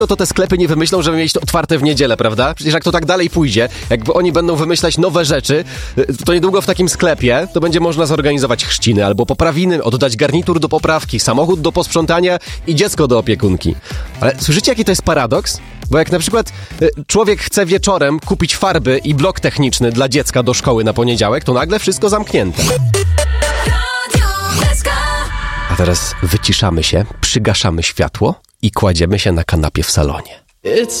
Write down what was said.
to te sklepy nie wymyślą, żeby mieć to otwarte w niedzielę, prawda? Przecież jak to tak dalej pójdzie, jakby oni będą wymyślać nowe rzeczy, to niedługo w takim sklepie to będzie można zorganizować chrzciny albo poprawiny, oddać garnitur do poprawki, samochód do posprzątania i dziecko do opiekunki. Ale słyszycie, jaki to jest paradoks? Bo jak na przykład człowiek chce wieczorem kupić farby i blok techniczny dla dziecka do szkoły na poniedziałek, to nagle wszystko zamknięte. A teraz wyciszamy się, przygaszamy światło i kładziemy się na kanapie w salonie.